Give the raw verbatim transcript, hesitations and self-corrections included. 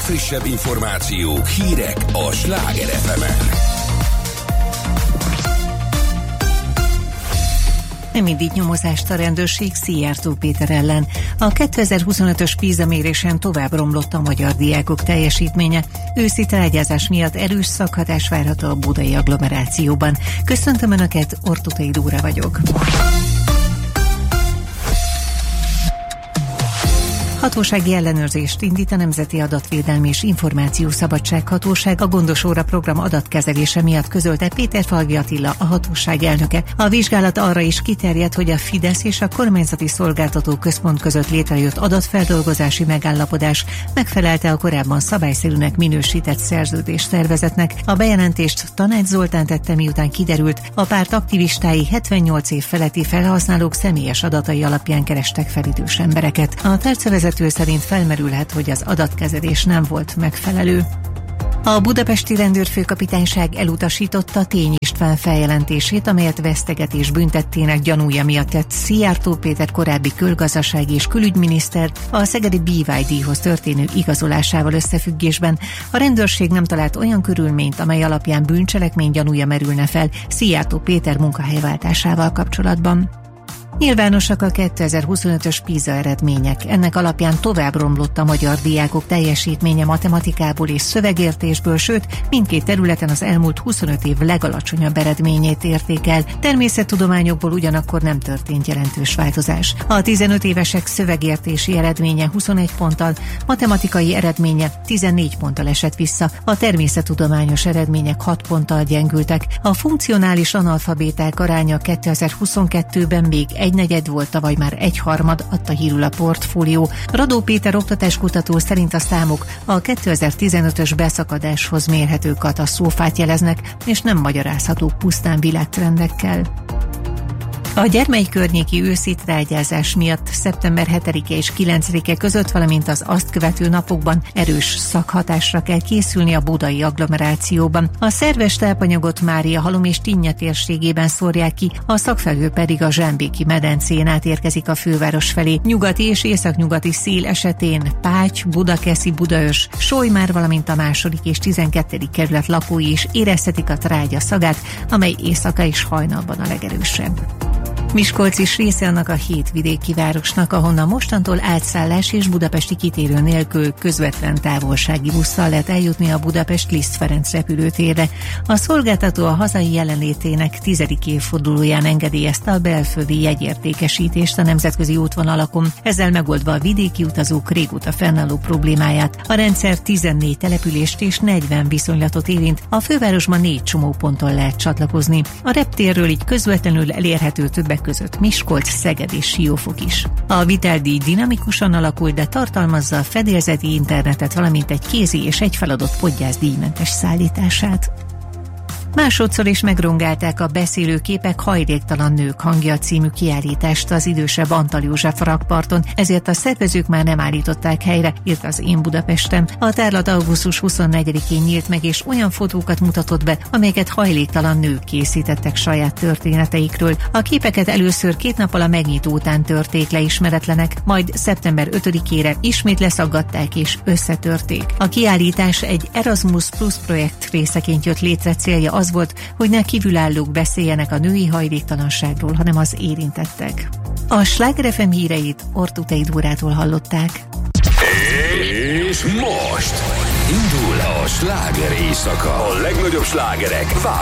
legfrissebb információk, hírek a Sláger ef emen. Nem indít nyomozást a rendőrség Szijjártó Péter ellen. A kétezer-huszonötös PISA mérésen tovább romlott a magyar diákok teljesítménye. Őszi trágyázás miatt erős szakhatás várható a budai agglomerációban. Köszöntöm Önöket, Ortutei Dóra vagyok. Hatósági ellenőrzést indít a Nemzeti Adatvédelmi és Információszabadság Hatóság a Gondos Óra program adatkezelése miatt, közölte Péterfalvi Attila, a hatóság elnöke. A vizsgálat arra is kiterjed, hogy a Fidesz és a Kormányzati Szolgáltató Központ között létrejött adatfeldolgozási megállapodás megfelelte a korábban szabályszerűnek minősített szerződéstervezetnek. A bejelentést Tanács Zoltán tette, miután kiderült, a párt aktivistái hetvennyolc év feletti felhasználók személyes adatai alapján kerestek fel idős embereket. A tárcavezető szerint felmerülhet, hogy az adatkezelés nem volt megfelelő. A budapesti rendőrfőkapitányság elutasította Tény István feljelentését, amelyet vesztegetés büntettének gyanúja miatt tett Szijjártó Péter korábbi külgazdasági és külügyminiszter a szegedi bé vé díjhoz történő igazolásával összefüggésben. A rendőrség nem talált olyan körülményt, amely alapján bűncselekmény gyanúja merülne fel Szijjártó Péter munkahelyváltásával kapcsolatban. Nyilvánosak a kétezer-huszonötös PISA eredmények. Ennek alapján tovább romlott a magyar diákok teljesítménye matematikából és szövegértésből, sőt, mindkét területen az elmúlt huszonöt év legalacsonyabb eredményét érték el. Természettudományokból ugyanakkor nem történt jelentős változás. A tizenöt évesek szövegértési eredménye huszonegy ponttal, matematikai eredménye tizennégy ponttal esett vissza, a természettudományos eredmények hat ponttal gyengültek. A funkcionális analfabéták aránya kétezer-huszonkettőben még egynegyed volt, tavaly már egyharmad, adta hírül a Portfólió. Radó Péter oktatáskutató szerint a számok a kétezer-tizenötös beszakadáshoz mérhető katasztrófát jeleznek, és nem magyarázhatók pusztán világtrendekkel. A Gyermely környéki őszi trágyázás miatt szeptember hetedike és kilencedike között, valamint az azt követő napokban erős szakhatásra kell készülni a budai agglomerációban. A szerves tápanyagot Máriahalom és Tinnya térségében szórják ki, a szakfelhő pedig a Zsámbéki medencén átérkezik a főváros felé. Nyugati és északnyugati szél esetén Páty, Budakeszi, Budaörs, Solymár, valamint a második és tizenkettedik kerület lakói is érezhetik a trágya szagát, amely éjszaka és hajnalban a legerősebb. Miskolc is része annak a hét vidéki városnak, ahonnan mostantól átszállás és budapesti kitérő nélkül közvetlen távolsági busszal lehet eljutni a Budapest Liszt Ferenc repülőtérre. A szolgáltató a hazai jelenlétének tizedik évfordulóján engedélyezte a belföldi jegyértékesítést a nemzetközi útvonalakon, ezzel megoldva a vidéki utazók régóta fennálló problémáját. A rendszer tizennégy települést és negyven viszonylatot érint, a fővárosban négy csomóponton lehet csatlakozni. A reptérről így közvetlenül elérhető többek között Miskolc, Szeged és Siófok is. A viteldíj dinamikusan alakul, de tartalmazza a fedélzeti internetet, valamint egy kézi és egy feladott podgyász díjmentes szállítását. Másodszor is megrongálták a Beszélőképek Hajléktalan nők hangja című kiállítást az idősebb Antal József rakparton, ezért a szervezők már nem állították helyre, írt az Én Budapestem. A tárlat augusztus huszonnegyedikén nyílt meg, és olyan fotókat mutatott be, amelyeket hajléktalan nők készítettek saját történeteikről. A képeket először két nappal a megnyitó után törték le ismeretlenek, majd szeptember ötödikére ismét leszaggatták és összetörték. A kiállítás egy Erasmus Plus projekt részeként jött létre, célja az volt, hogy ne kívülállók beszéljenek a női hajléktalanságról, hanem az érintettek. A Sláger ef em híreit Ortutei Dórától hallották. És most indul a sláger éjszaka. A legnagyobb slágerek